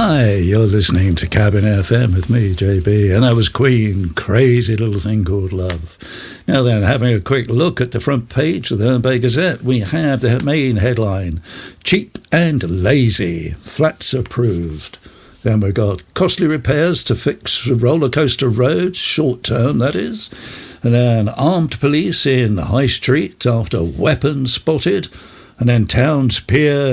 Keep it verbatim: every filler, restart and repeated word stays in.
Hi, you're listening to Cabin F M with me, J B, and that was Queen, Crazy Little Thing Called Love. Now then, having a quick look at the front page of the Herne Bay Gazette, we have the main headline, Cheap and Lazy, Flats Approved. Then we've got costly repairs to fix roller coaster roads, short term that is. And then armed police in High Street after weapons spotted. And then Towns Pier